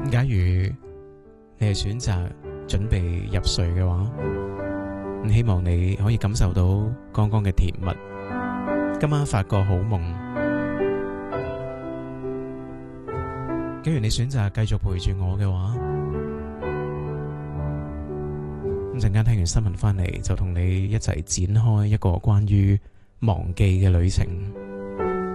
假如你係選擇準備入睡嘅話，希望你可以感受到剛剛嘅甜蜜，今晚發個好夢。假如你選擇繼續陪住我嘅話，咁陣間聽完新聞返嚟就同你一齊展開一個關於忘記嘅旅程。